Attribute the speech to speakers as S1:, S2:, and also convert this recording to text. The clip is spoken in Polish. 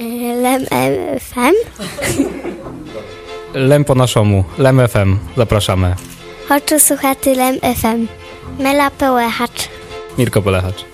S1: Lem FM.
S2: Lem po naszemu, Lem FM, zapraszamy.
S1: Хочу słuchati Lem FM. Mela Pełechacz.
S2: Mirko Polechacz.